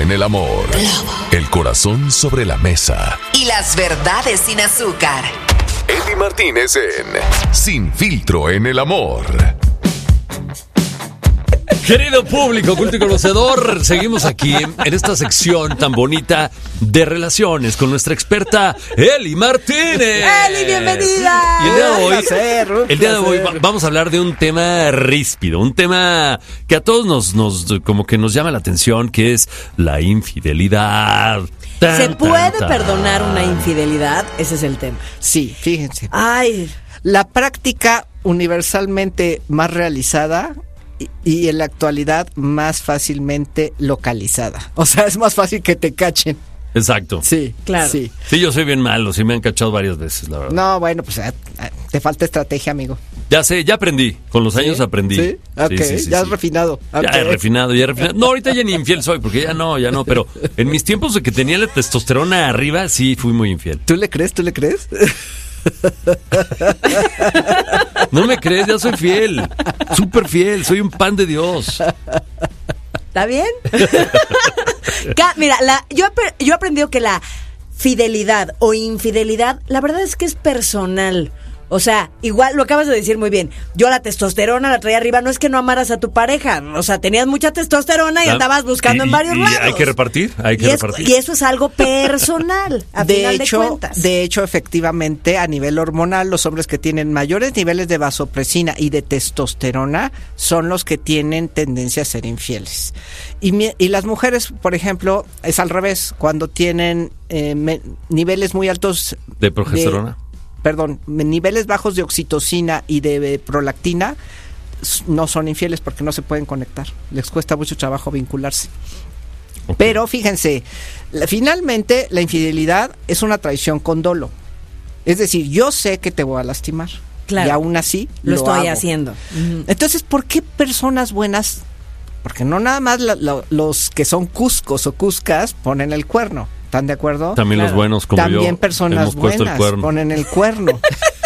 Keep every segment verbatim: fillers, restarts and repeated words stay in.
en el amor. El corazón sobre la mesa. Y las verdades sin azúcar. Eddie Martínez en Sin Filtro en el Amor. Querido público, culto y conocedor, seguimos aquí en esta sección tan bonita de relaciones con nuestra experta Eli Martínez. Eli, bienvenida. Y el día de hoy, placer, el día de hoy va- vamos a hablar de un tema ríspido, un tema que a todos nos, nos como que nos llama la atención, que es la infidelidad. Tan, ¿Se puede tan, tan. perdonar una infidelidad? Ese es el tema. Sí, fíjense. Ay, La práctica universalmente más realizada y, y en la actualidad más fácilmente localizada. O sea, es más fácil que te cachen. Exacto. Sí, Claro. Sí. Sí, yo soy bien malo, sí me han cachado varias veces, la verdad. No, bueno, pues eh, eh, te falta estrategia, amigo. Ya sé, ya aprendí, con los años ¿Sí? aprendí. Sí, ok, Sí, sí, sí, ya sí. has refinado. Ya Ok. he refinado, ya he refinado. No, ahorita ya ni infiel soy, porque ya no, ya no. Pero en mis tiempos de que tenía la testosterona arriba, sí fui muy infiel. ¿Tú le crees? ¿Tú le crees? No me crees, ya soy fiel. Súper fiel, soy un pan de Dios. ¿está bien? Ca- Mira, la, yo, ap- yo he aprendido que la fidelidad o infidelidad, la verdad es que es personal. O sea, igual lo acabas de decir muy bien. Yo la testosterona la traía arriba. No es que no amaras a tu pareja. O sea, tenías mucha testosterona y andabas buscando Y- en varios y lados. hay que repartir, hay que y, es- repartir. y eso es algo personal, a de final hecho, de cuentas. de hecho, efectivamente, a nivel hormonal, los hombres que tienen mayores niveles de vasopresina y de testosterona son los que tienen tendencia a ser infieles. Y, mi- y las mujeres, por ejemplo, es al revés. Cuando tienen eh, me- niveles muy altos ¿De progesterona? perdón, niveles bajos de oxitocina y de eh, prolactina, s- no son infieles porque no se pueden conectar. Les cuesta mucho trabajo vincularse. Ok. Pero fíjense, la- finalmente la infidelidad es una traición con dolo. Es decir, yo sé que te voy a lastimar. Claro. Y aún así lo, estoy hago. haciendo. Ujú. Entonces, ¿por qué personas buenas? Porque no nada más la- la- los que son cuscos o cuscas ponen el cuerno. ¿Están de acuerdo? También Claro. los buenos como yo. También personas hemos puesto buenas el cuerno. ponen el cuerno.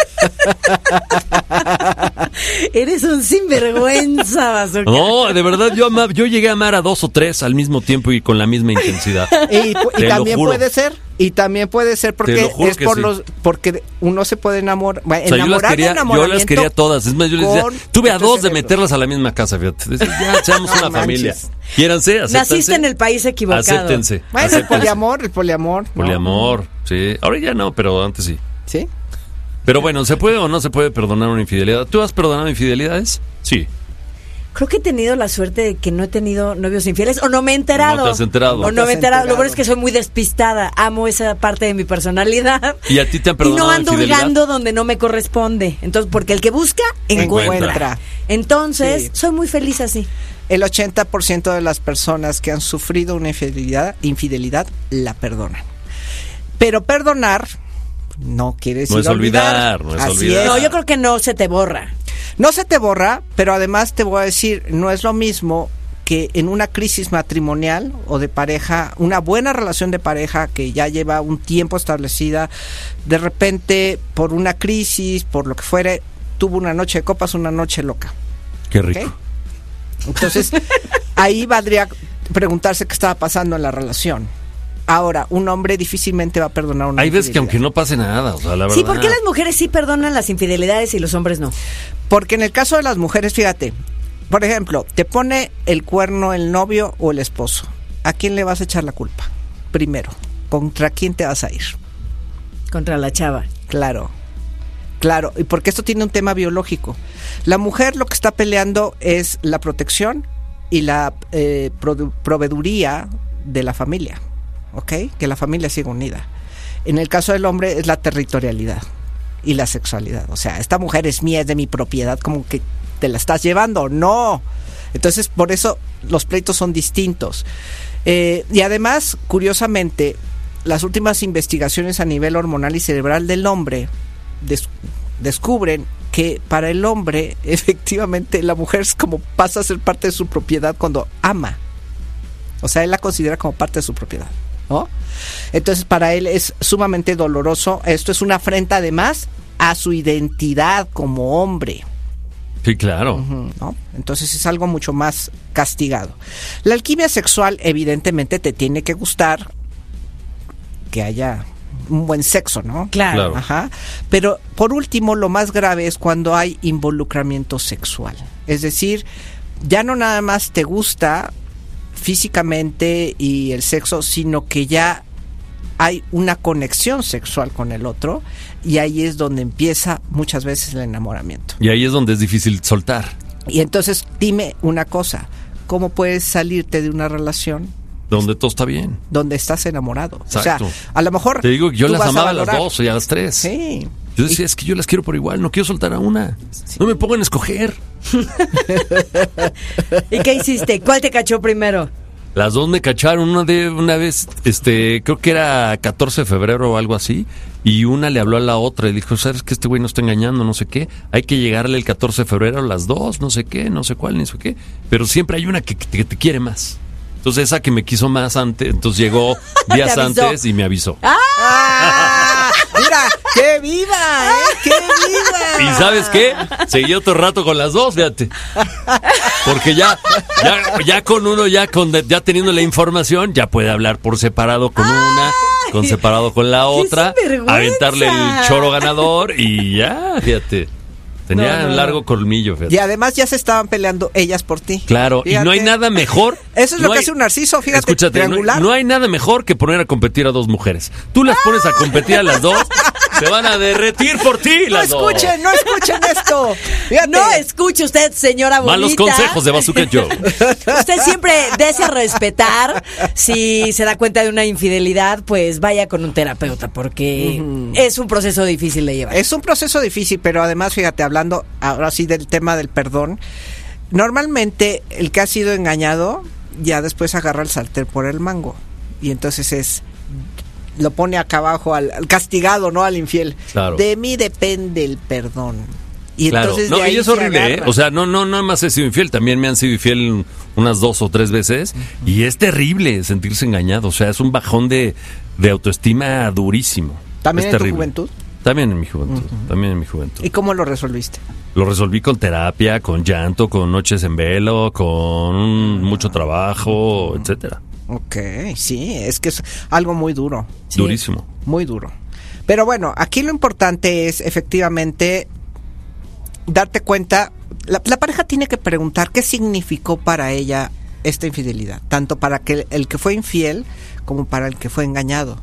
Eres un sinvergüenza, bazooka. No, de verdad, yo ama- yo llegué a amar a dos o tres al mismo tiempo y con la misma intensidad. Y, pu- y Te lo también juro. puede ser, y también puede ser Te porque lo juro es que por sí. los, porque uno se puede enamorar, bueno, O sea, yo las enamorar de quería, yo las enamoramiento quería todas. Es más, yo les decía, con tuve a mucho dos de cerebro. meterlas a la misma casa, fíjate. Decía, ya, seamos No una manches. familia. Quiéranse, acéptense. Naciste en el país equivocado. Acéptense. Bueno, el acéptense. poliamor, el poliamor. ¿no? Poliamor, sí. Ahora ya no, pero antes sí. ¿Sí? Pero bueno, ¿se puede o no se puede perdonar una infidelidad? ¿Tú has perdonado infidelidades? Sí. Creo que he tenido la suerte de que no he tenido novios infieles o no me he enterado. No te has enterado. O No no, te has me he enterado. Lo enterado. bueno es que soy muy despistada. Amo esa parte de mi personalidad. ¿Y a ti te han Y perdonado no ando infidelidad? hurgando donde no me corresponde. Entonces, porque el que busca, encuentra. Encuentra. Entonces, Sí. soy muy feliz así. El ochenta por ciento de las personas que han sufrido una infidelidad, infidelidad la perdonan. Pero perdonar no quiere decir No es olvidar, no es Así olvidar. No, yo creo que no se te borra. No se te borra, pero además te voy a decir, no es lo mismo que en una crisis matrimonial o de pareja, una buena relación de pareja que ya lleva un tiempo establecida, de repente por una crisis, por lo que fuere, tuvo una noche de copas, una noche loca. Qué rico. ¿Ok? Entonces, ahí valdría preguntarse qué estaba pasando en la relación. Ahora, un hombre difícilmente va a perdonar una Hay veces que infidelidad. aunque no pase nada, o sea, la verdad. Sí, ¿por qué las mujeres sí perdonan las infidelidades y los hombres no? Porque en el caso de las mujeres, fíjate, por ejemplo, te pone el cuerno el novio o el esposo. ¿A quién le vas a echar la culpa? Primero, ¿contra quién te vas a ir? Contra la chava. Claro, claro, y porque esto tiene un tema biológico. La mujer lo que está peleando es la protección y la eh, produ- proveeduría de la familia, ¿ok? Que la familia siga unida. En el caso del hombre es la territorialidad y la sexualidad. O sea, esta mujer es mía, es de mi propiedad, como que te la estás llevando. No. Entonces, por eso los pleitos son distintos. Eh, y además, curiosamente, las últimas investigaciones a nivel hormonal y cerebral del hombre des- descubren que para el hombre, efectivamente, la mujer es como pasa a ser parte de su propiedad cuando ama. O sea, él la considera como parte de su propiedad, ¿no? Entonces, para él es sumamente doloroso. Esto es una afrenta, además, a su identidad como hombre. Sí, claro. Ujú, ¿no? Entonces es algo mucho más castigado. La alquimia sexual evidentemente te tiene que gustar que haya un buen sexo, ¿no? Claro. Claro. Ajá. Pero por último, lo más grave es cuando hay involucramiento sexual. Es decir, ya no nada más te gusta físicamente y el sexo, sino que ya hay una conexión sexual con el otro, y ahí es donde empieza muchas veces el enamoramiento. Y ahí es donde es difícil soltar. Y entonces dime una cosa, ¿cómo puedes salirte de una relación Donde todo está bien. donde estás enamorado? Exacto. O sea, a lo mejor Te digo que yo tú las vas amaba a las valorar- dos y a las tres. Sí. Yo decía, es que yo las quiero por igual, no quiero soltar a una. No me pongan a escoger. ¿Y qué hiciste? ¿Cuál te cachó primero? Las dos me cacharon una de una vez, este, creo que era catorce de febrero o algo así, y una le habló a la otra y dijo, ¿sabes que este güey nos está engañando? No sé qué, hay que llegarle el catorce de febrero a las dos, no sé qué, no sé cuál, ni sé qué, pero siempre hay una que, que, te, que te quiere más. Entonces esa que me quiso más antes, entonces llegó días Te avisó. antes y me avisó. ¡Ah! Mira, ¡qué viva! ¿eh? ¡Qué viva! ¿Y sabes qué? Seguí otro rato con las dos, fíjate. Porque ya, ya, ya con uno, ya con ya teniendo la información, ya puede hablar por separado con una, con separado con la otra, sinvergüenza! aventarle el choro ganador y ya, fíjate. Tenía No, no, un no. largo colmillo, fíjate. Y además ya se estaban peleando ellas por ti. Claro, y Fíjate. no hay nada mejor. Eso es no lo que hay- hace un narciso, fíjate, Escúchate, no, triangular. no hay nada mejor que poner a competir a dos mujeres. Tú las pones a competir a las dos, se van a derretir por ti No las dos. escuchen, no escuchen esto. Fíjate. No escuche usted, señora bonita. Malos consejos de Bazooka Joe. Usted siempre desea respetar. Si se da cuenta de una infidelidad, pues vaya con un terapeuta, porque es un proceso difícil de llevar. Es un proceso difícil, pero además, fíjate, hablando ahora sí del tema del perdón, normalmente el que ha sido engañado ya después agarra el sartén por el mango. Y entonces es lo pone acá abajo al, al castigado, no al infiel. Claro. De mí depende el perdón. Y Claro, entonces no, de ahí y es se horrible, ¿eh? agarra. O sea, no, no, no más he sido infiel, también me han sido infiel unas dos o tres veces, y es terrible sentirse engañado, o sea, es un bajón de, de autoestima durísimo. ¿También Es en tu terrible. juventud? También en mi juventud, también en mi juventud. ¿Y cómo lo resolviste? Lo resolví con terapia, con llanto, con noches en velo, con mucho trabajo, etcétera. Ok, sí, es que es algo muy duro. Sí. Durísimo. Muy duro. Pero bueno, aquí lo importante es efectivamente darte cuenta, la, la pareja tiene que preguntar qué significó para ella esta infidelidad, tanto para que el, el que fue infiel como para el que fue engañado.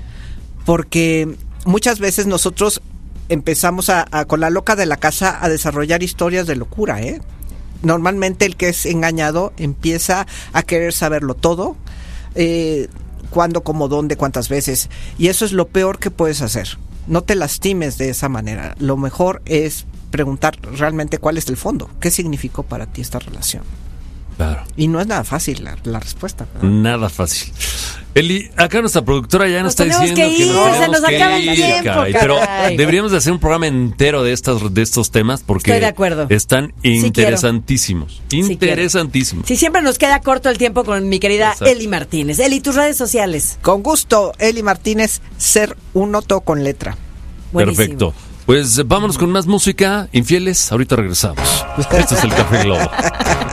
Porque muchas veces nosotros empezamos a, a con la loca de la casa a desarrollar historias de locura, ¿eh? Normalmente el que es engañado empieza a querer saberlo todo, eh, cuándo, cómo, dónde, cuántas veces, y eso es lo peor que puedes hacer. No te lastimes de esa manera. Lo mejor es preguntar realmente cuál es el fondo, qué significó para ti esta relación. Claro. Y no es nada fácil la, la respuesta, ¿verdad? Nada fácil. Eli, acá nuestra productora ya nos, Nos está tenemos diciendo que ir, nos se tenemos nos que acaba el ir, tiempo, caray. Pero caray. deberíamos de hacer un programa entero de estas de estos temas porque Estoy de acuerdo. están quiero. interesantísimos. quiero. interesantísimos. Si siempre nos queda corto el tiempo con mi querida Exacto. Eli Martínez. Eli, tus redes sociales. Con gusto, Eli Martínez, ser uno todo con letra. Buenísimo. Perfecto. Pues vámonos con más música. Infieles, ahorita regresamos. Esto es el Café Globo.